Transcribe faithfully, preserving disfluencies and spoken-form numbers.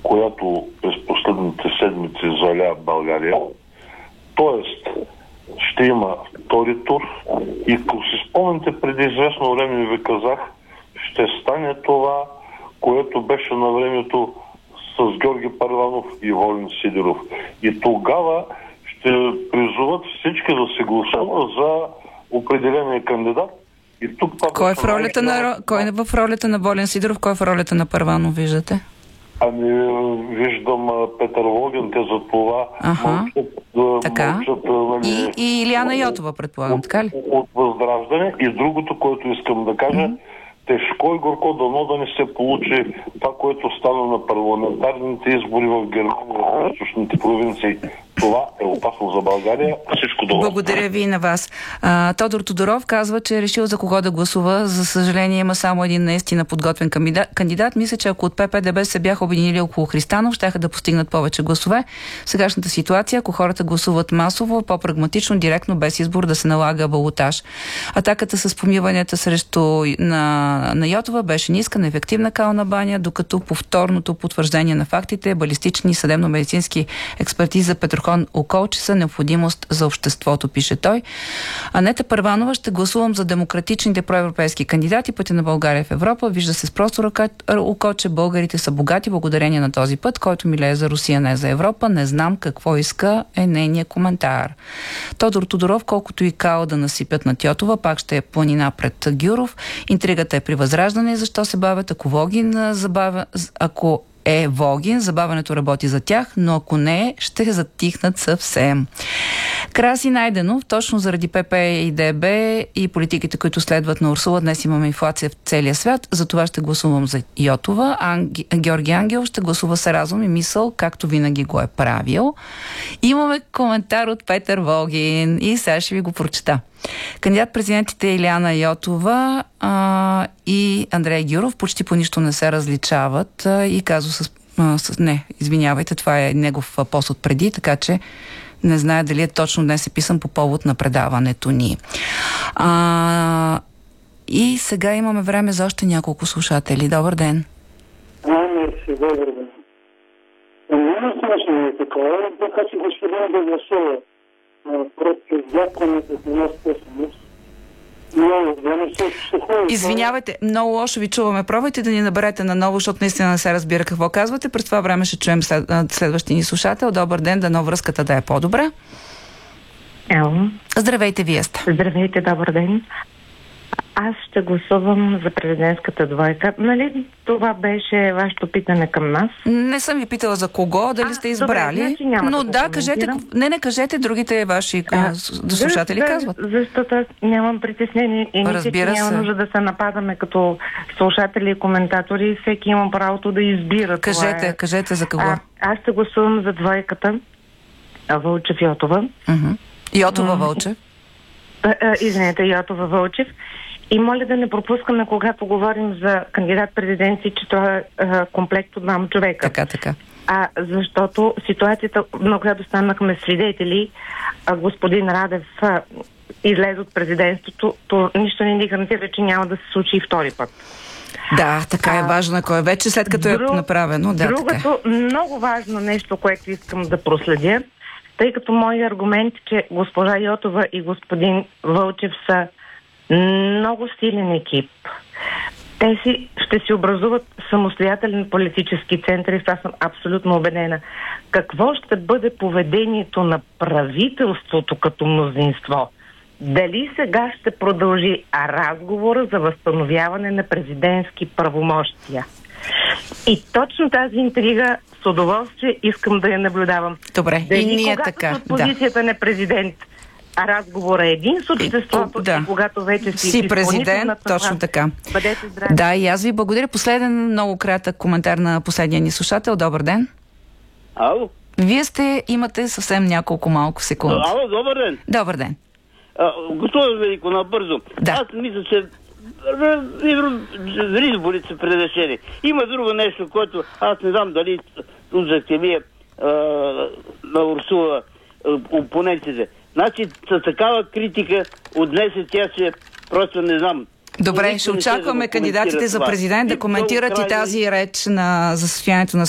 която през последните седмици заля България. Тоест, ще има втори тур и ако си спомните, преди известно време ви казах, ще стане това, което беше на времето с Георги Първанов и Волен Сидеров. И тогава ще призоват всички да се гласуват за определения кандидат. И тук кой е в ролята на, кой е в ролята на Волен Сидеров, кой е в ролята на Първанов, виждате? Ами, виждам Петър Вогин, те за това ага. мълчат, да, така. мълчат, нали, и, и Илияна Йотова, предполагам, от, така ли? От Възраждане. И другото, което искам да кажа, mm-hmm. тежко и горко дано да не се получи това, което стана на парламентарните избори в Германия, в източните провинции. Това е опасно за България. Всичко добро. Благодаря ви и на вас. А, Тодор Тодоров казва, че е решил за кого да гласува. За съжаление има само един наистина подготвен кандидат. кандидат. Мисля, че ако от ППДБ се бяха обединили около Христанов, щяха да постигнат повече гласове. В сегашната ситуация, ако хората гласуват масово, по-прагматично, директно, без избор да се налага балотаж. Атаката с помиванията срещу на, на Йотова беше ниска, неефективна кална баня, докато повторното потвърждение на фактите, балистични съдебно-медицински експертиза Петрохон Околче са необходимост за обществото, пише той. Анета Първанова: ще гласувам за демократичните проевропейски кандидати, пътя на България в Европа. Вижда се с просто око, че българите са богати благодарение на този път, който милее за Русия, не за Европа. Не знам какво иска, е нейният коментар. Тодор Тодоров: колкото и као да насипят на Йотова, пак ще е планина пред Гюров. Интригата е при Възраждане. Защо се бавят? Ако Вогин забавя, ако е Вогин, забавянето работи за тях, но ако не е, ще затихнат съвсем. Краси Найденов: точно заради ПП и ДБ и политиките, които следват на Урсула, днес имаме инфлация в целия свят, за това ще гласувам за Йотова. Анги... Георги Ангел ще гласува с разум и мисъл, както винаги го е правил. Имаме коментар от Петър Вогин и сега ще ви го прочета. Кандидат-президентите Илияна Йотова а, и Андрей Гюров почти по нищо не се различават а, и казва с, а, с... Не, извинявайте, това е негов пост от преди, така че не знае дали е точно днес е писан по повод на предаването ни. А, и сега имаме време за още няколко слушатели. Добър ден. А, мерси, добър ден. Няма смешно е такова, така че господин да гласува против законите в една способност. Извинявайте, много лошо ви чуваме. Пробвайте да ни наберете наново, защото наистина не се разбира какво казвате. През това време ще чуем след, следващия ни слушател. Добър ден, дано връзката да е по-добра. Ело. Здравейте, вие сте. Здравейте, добър ден. Аз ще гласувам за президентската двойка. Нали това беше вашето питане към нас? Не съм ви питала за кого, дали а, сте избрали. Добре, значи но да, да, кажете, не, не кажете, другите ваши а, слушатели за, казват. Защото аз нямам притеснение и мисля, че няма нужда да се нападаме като слушатели и коментатори. Всеки има правото да избира. Кажете, е. кажете за кого. А, аз ще гласувам за двойката Вълчев Йотова. Uh-huh. Йотова Вълчев. Извинете, Йотова Вълчев. И моля да не пропускаме, когато говорим за кандидат-президенти, че това е а, комплект от двама човека. Така, така. А, защото ситуацията, на която станахме свидетели, а, господин Радев а, излезе от президентството, то нищо не ни гарантира, че няма да се случи и втори път. Да, така е важно, кой е вече след като друг, е направено. Да, другото така е. Много важно нещо, което искам да проследя, тъй като мой аргумент, че госпожа Йотова и господин Вълчев са много силен екип. Те си, ще си образуват самостоятелен политически център и това съм абсолютно убедена. Какво ще бъде поведението на правителството като мнозинство? Дали сега ще продължи разговора за възстановяване на президентски правомощия? И точно тази интрига с удоволствие искам да я наблюдавам. Добре, дали, и ние когато така. от позицията да. на президент, а разговора е един с обществото, и, да. и когато вече си, си президент, точно така. Бъдете здрави. Да, и аз ви благодаря. Последен, много кратък коментар на последния ни слушател. Добър ден. Ало. Вие сте, имате съвсем няколко малко секунди. Ало, добър ден. Добър ден. Господин Велико, набързо. Да. Аз мисля, че изборите са предрешени. Има друго нещо, което аз не знам дали слушахте вие на Урсула опонентите. Значи, с такава критика отнесе тя се, просто не знам. Добре, ще очакваме кандидатите за президент да коментират и тази реч на, за състоянието на